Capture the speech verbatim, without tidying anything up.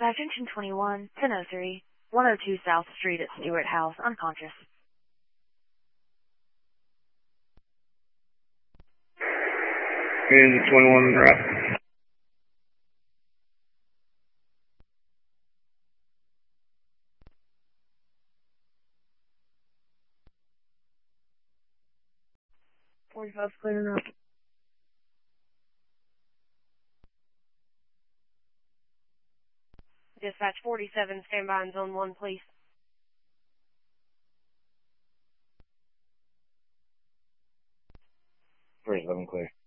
Dispatch engine twenty-one, ten oh three, one oh two South Street at Stewart House, unconscious. Engine twenty-one, right. forty-five clearing up. Dispatch forty-seven, stand by in zone one, please. forty-seven clear.